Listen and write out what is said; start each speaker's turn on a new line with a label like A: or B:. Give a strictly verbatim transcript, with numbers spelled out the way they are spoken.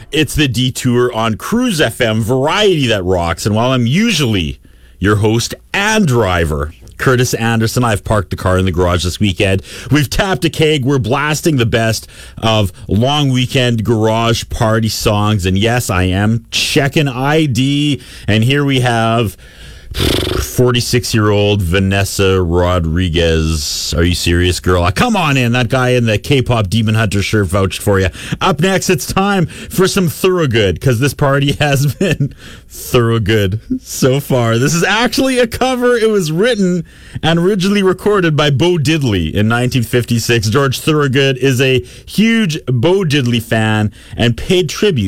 A: It's the Detour on Cruise F M, variety that rocks. And while I'm usually your host and driver, Curtis Anderson, I've parked the car in the garage this weekend. We've tapped a keg. We're blasting the best of long weekend garage party songs. And yes, I am checking I D. And here we have forty-six-year-old Vanessa Rodriguez. Are you serious, girl? Come on in. That guy in the K-pop Demon Hunter shirt vouched for you. Up next, it's time for some Thorogood, because this party has been Thorogood so far. This is actually a cover. It was written and originally recorded by Bo Diddley in nineteen fifty-six. George Thorogood is a huge Bo Diddley fan and paid tribute